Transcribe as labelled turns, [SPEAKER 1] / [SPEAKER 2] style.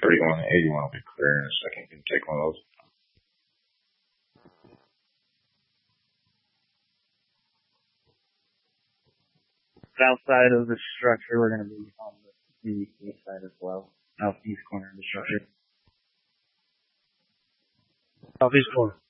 [SPEAKER 1] 31 and 81 will be clear in a second. You can take one of those.
[SPEAKER 2] South side of the structure, we're going to be on the east side as well. Southeast corner of the structure.
[SPEAKER 3] Southeast corner.